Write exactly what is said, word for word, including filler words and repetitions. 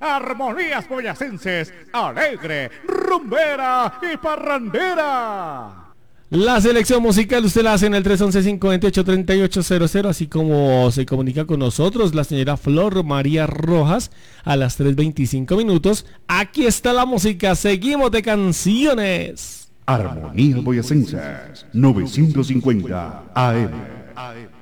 Armonías Boyacenses, alegre, rumbera y parrandera. La selección musical usted la hace en el tres once, cinco veintiocho, treinta y ocho cero cero, así como se comunica con nosotros la señora Flor María Rojas a las tres veinticinco minutos. Aquí está la música, seguimos de canciones. Armonías Boyacenses, novecientos cincuenta A M.